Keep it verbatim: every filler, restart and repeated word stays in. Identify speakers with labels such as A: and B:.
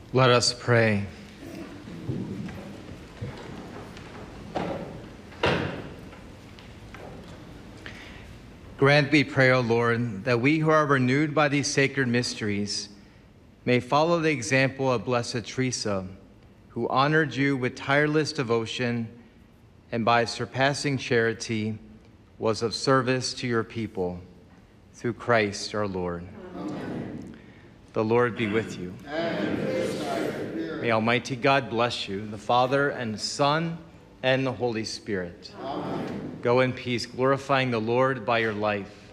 A: Let us pray. Grant, we pray, O Lord, that we who are renewed by these sacred mysteries may follow the example of Blessed Teresa, who honored you with tireless devotion and by surpassing charity was of service to your people. Through Christ our Lord. Amen. The Lord be with you. And with thy spirit. May Almighty God bless you, the Father and the Son and the Holy Spirit. Amen. Go in peace, glorifying the Lord by your life.